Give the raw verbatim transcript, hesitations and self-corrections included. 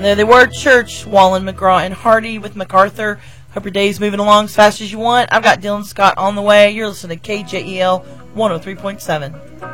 there they were, Church, Wallen, McGraw, and Hardy with MacArthur. Hope your day's moving along as fast as you want. I've got Dylan Scott on the way. You're listening to K J E L one oh three point seven.